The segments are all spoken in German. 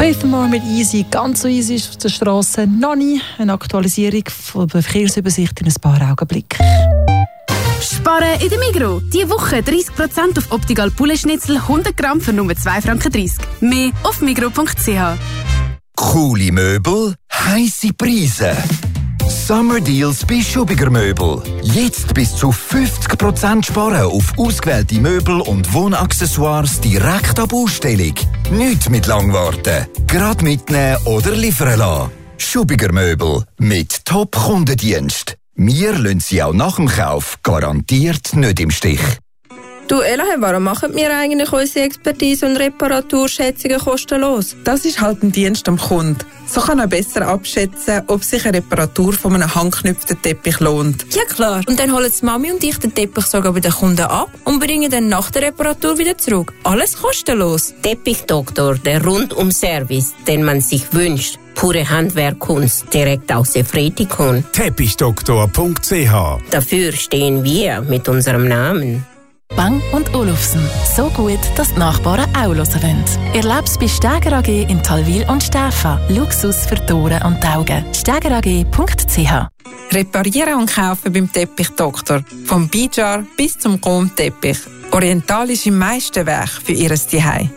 Faith No More mit Easy. Ganz so easy ist auf der Straße noch nie. Eine Aktualisierung von der Verkehrsübersicht in ein paar Augenblicken. Sparen in der Migros. Diese Woche 30% auf Optical Poulet-Schnitzel 100 Gramm für nur 2,30 Franken. Mehr auf migros.ch. Coole Möbel, heisse Preise. Summer Deals bei Schubiger Möbel. Jetzt bis zu 50% sparen auf ausgewählte Möbel und Wohnaccessoires direkt ab Ausstellung. Nicht mit Langwarten. Gerade mitnehmen oder liefern lassen. Schubiger Möbel mit Top-Kundendienst. Wir lassen Sie auch nach dem Kauf garantiert nicht im Stich. Du Elahe, warum machen wir eigentlich unsere Expertise und Reparaturschätzungen kostenlos? Das ist halt ein Dienst am Kunden. So kann er besser abschätzen, ob sich eine Reparatur von einem handgeknüpften Teppich lohnt. Ja klar, und dann holen Mami und ich den Teppich sogar bei den Kunden ab und bringen dann nach der Reparatur wieder zurück. Alles kostenlos. Teppichdoktor, der Rundum-Service, den man sich wünscht. Pure Handwerkkunst direkt aus Efretikon. Teppichdoktor.ch. Dafür stehen wir mit unserem Namen. Bang & Olufsen. So gut, dass die Nachbarn auch hören wollen. Erleb's bei Steger AG in Talwil und Stäfa. Luxus für die Ohren und die Augen. stegerag.ch. Reparieren und kaufen beim Teppichdoktor. Vom Bijar bis zum Chrom-Teppich. Orientalische Meisterwerk für Ihr Zuhause.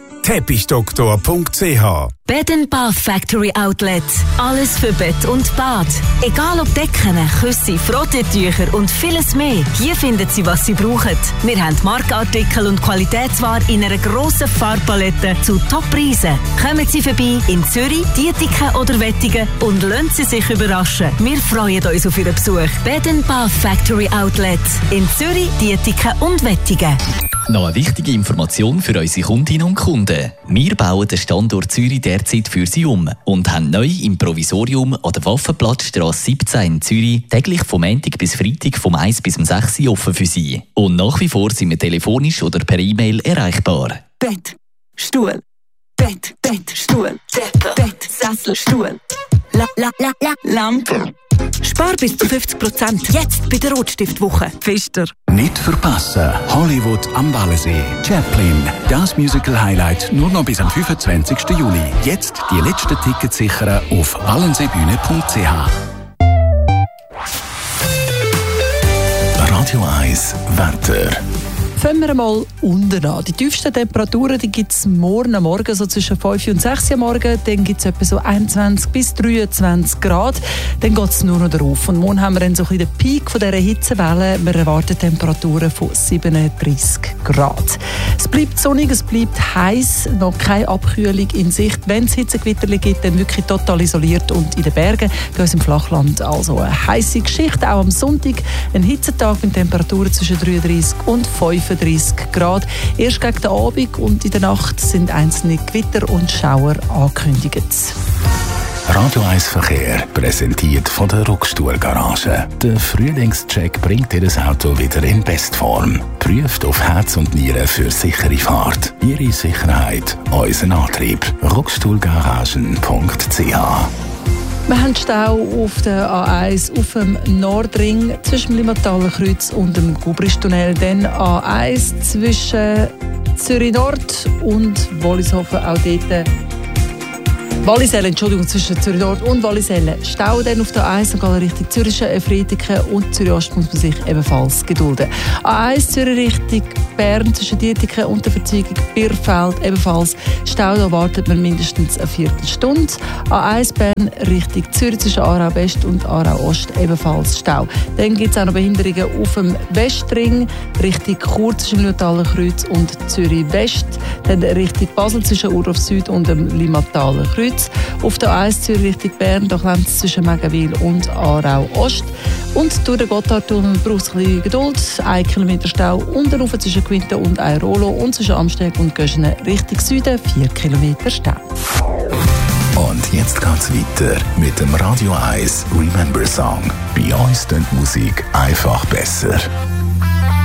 Teppichdoktor.ch. Bed & Bath Factory Outlet. Alles für Bett und Bad. Egal ob Decken, Küsse, Frotteetücher und vieles mehr. Hier finden Sie, was Sie brauchen. Wir haben Markenartikel und Qualitätsware in einer grossen Farbpalette zu Top-Preisen. Kommen Sie vorbei in Zürich, Dietiken oder Wettigen und lassen Sie sich überraschen. Wir freuen uns auf Ihren Besuch. Bed & Bath Factory Outlet. In Zürich, Dietiken und Wettigen. Noch eine wichtige Information für unsere Kundinnen und Kunden. Wir bauen den Standort Zürich derzeit für Sie um und haben neu im Provisorium an der Waffenplatzstrasse 17 in Zürich täglich vom Montag bis Freitag vom 1 bis 6 Uhr offen für Sie. Und nach wie vor sind wir telefonisch oder per E-Mail erreichbar. Bett, Stuhl, Bett, Stuhl, Bett, Sessel, Stuhl, Lampe. Spar bis zu 50%. Jetzt bei der Rotstiftwoche. Pfister. Nicht verpassen. Hollywood am Wallensee. Chaplin. Das Musical-Highlight nur noch bis am 25. Juli. Jetzt die letzten Tickets sichern auf wallenseebühne.ch. Radio 1 Wetter. Fangen wir mal unten an. Die tiefsten Temperaturen gibt es morgen Morgen, so zwischen 5 und 6 Uhr morgen. Dann gibt es etwa so 21 bis 23 Grad. Dann geht es nur noch darauf. Und morgen haben wir dann so ein bisschen den Peak von dieser Hitzewelle. Wir erwarten Temperaturen von 37 Grad. Es bleibt sonnig, es bleibt heiß, noch keine Abkühlung in Sicht. Wenn es Hitzegewitter gibt, dann wirklich total isoliert und in den Bergen. Bei uns im Flachland also eine heisse Geschichte. Auch am Sonntag ein Hitzetag mit Temperaturen zwischen 33 und 35 Grad. Erst gegen den Abend und in der Nacht sind einzelne Gewitter und Schauer angekündigt. Radio 1 Verkehr präsentiert von der Ruckstuhl Garage. Der Frühlingscheck bringt Ihr Auto wieder in Bestform. Prüft auf Herz und Nieren für sichere Fahrt. Ihre Sicherheit, unser Antrieb. Ruckstuhlgaragen.ch. Wir haben Stau auf der A1 auf dem Nordring zwischen dem Limataler Kreuz und dem Gubristunnel. Dann A1 zwischen Zürich Nord und Wollishofen, auch dort. Zwischen Zürich Nord und Wallisellen. Stau dann auf der A1 sogar Richtung Zürich, Friediken und Zürich Ost muss man sich ebenfalls gedulden. A1 Zürich Richtung Bern zwischen Dietiken und der Verzweigung Birrfeld ebenfalls Stau, da wartet man mindestens eine Viertelstunde. A1 Bern Richtung Zürich zwischen Aarau West und Aarau Ost ebenfalls Stau. Dann gibt es auch noch Behinderungen auf dem Westring Richtung Chur zwischen Limataler Kreuz und Zürich West. Dann Richtung Basel zwischen Urhof Süd und dem Limataler Kreuz. Auf der A1 Zürich Richtung Bern, da klemmt es zwischen Megenwil und Aarau Ost. Und durch den Gotthardtunnel braucht es ein bisschen Geduld. 1 Kilometer Stau unten rauf zwischen Quinte und Airolo und zwischen Amsteg und Göschene Richtung Süden 4 Kilometer Stau. Und jetzt geht's weiter mit dem Radio 1 Remember Song. Bei uns klingt Musik einfach besser.